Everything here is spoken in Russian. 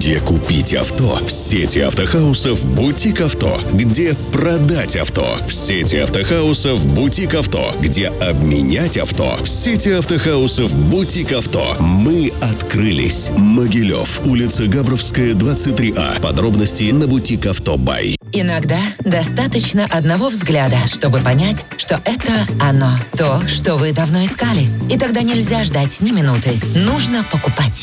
Где купить авто в сети автохаусов «Бутик Авто». Где продать авто в сети автохаусов «Бутик Авто». Где обменять авто в сети автохаусов «Бутик Авто». Мы открылись. Могилев, улица Габровская, 23А. Подробности на «Бутик Авто Бай». Иногда достаточно одного взгляда, чтобы понять, что это оно. То, что вы давно искали. И тогда нельзя ждать ни минуты. Нужно покупать.